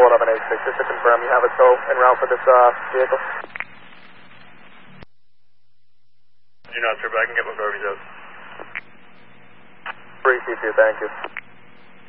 1186, just to confirm you have a tow en route for this vehicle. You're not sure, but I can get my garbage out. Appreciate you, thank you.